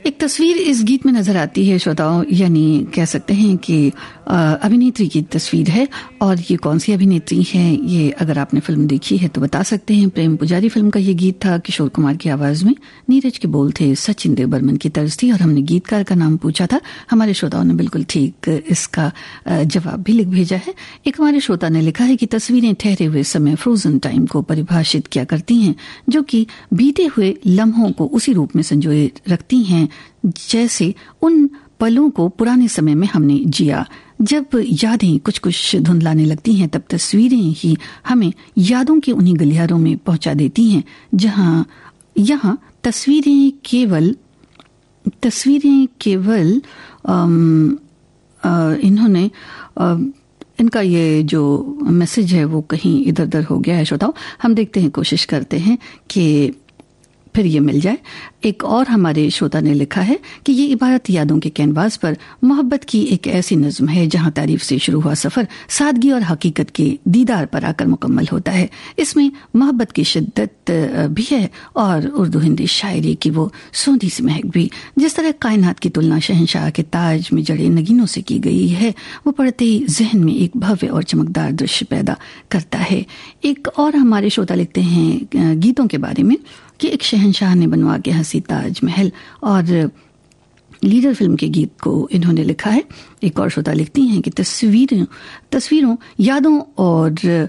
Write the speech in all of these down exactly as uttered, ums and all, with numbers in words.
एक तस्वीर इस गीत में नजर आती है श्रोताओं, यानी कह सकते हैं कि अभिनेत्री की तस्वीर है। और ये कौन सी अभिनेत्री है, ये अगर आपने फिल्म देखी है तो बता सकते हैं। प्रेम पुजारी फिल्म का ये गीत था, किशोर कुमार की आवाज में, नीरज के बोल थे, सचिन देव बर्मन की तर्ज थी। और हमने गीतकार का नाम पूछा था, हमारे श्रोताओं ने बिल्कुल ठीक इसका जवाब भी लिख भेजा है। एक हमारे श्रोता ने लिखा है कि तस्वीरें ठहरे हुए समय, फ्रोजन टाइम को परिभाषित किया करती हैं, जो कि बीते हुए लम्हों को उसी रूप में संजोए रखती हैं जैसे उन पलों को पुराने समय में हमने जिया। जब यादें कुछ कुछ धुंधलाने लगती हैं, तब तस्वीरें ही हमें यादों के उन्हीं गलियारों में पहुंचा देती हैं जहां यहाँ तस्वीरें केवल तस्वीरें केवल आम, आ, इन्होंने आ, इनका ये जो मैसेज है वो कहीं इधर उधर हो गया है श्रोताओं। हम देखते हैं, कोशिश करते हैं कि फिर ये मिल जाए। एक और हमारे श्रोता ने लिखा है कि ये इबारत यादों के कैनवास पर मोहब्बत की एक ऐसी नज्म है जहां तारीफ से शुरू हुआ सफर सादगी और हकीकत के दीदार पर आकर मुकम्मल होता है। इसमें मोहब्बत की शिद्दत भी है और उर्दू हिंदी शायरी की वो सोंधी सी महक भी। जिस तरह कायनात की तुलना शहंशाह के ताज में जड़े नगीनों से की गई है, वो पढ़ते ही जहन में एक भव्य और चमकदार दृश्य पैदा करता है। एक और हमारे श्रोता लिखते हैं गीतों के बारे में कि एक शहंशाह ने बनवा के हंसी ताजमहल, और लीडर फिल्म के गीत को इन्होंने लिखा है। एक और श्रोता लिखती हैं कि तस्वीरें तस्वीरों यादों और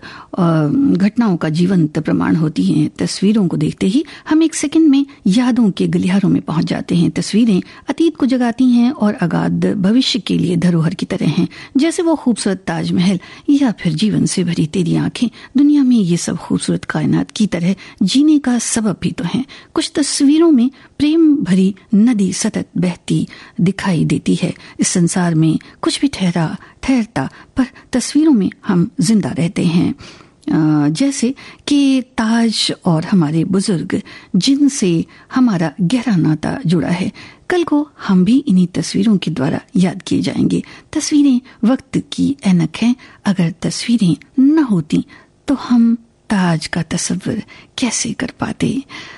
घटनाओं का जीवंत प्रमाण होती हैं। तस्वीरों को देखते ही हम एक सेकंड में यादों के गलियारों में पहुंच जाते हैं। तस्वीरें अतीत को जगाती हैं और अगाध भविष्य के लिए धरोहर की तरह हैं, जैसे वो खूबसूरत ताजमहल या फिर जीवन से भरी तेरी आंखें। दुनिया में ये सब खूबसूरत कायनात की तरह जीने का सबब भी तो हैं। कुछ तस्वीरों में प्रेम भरी नदी सतत बहती दिखाई देती है। इस संसार में कुछ भी ठहरा ठहरता, पर तस्वीरों में हम जिंदा रहते हैं। जैसे कि ताज और हमारे बुजुर्ग जिनसे हमारा गहरा नाता जुड़ा है, कल को हम भी इन्हीं तस्वीरों के द्वारा याद किए जाएंगे। तस्वीरें वक्त की ऐनक हैं, अगर तस्वीरें न होती तो हम ताज का तस्वीर कैसे कर पाते।